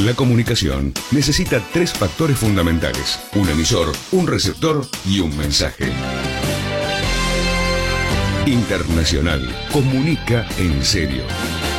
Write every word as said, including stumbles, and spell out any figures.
La comunicación necesita tres factores fundamentales: un emisor, un receptor y un mensaje. Internacional. Comunica en serio.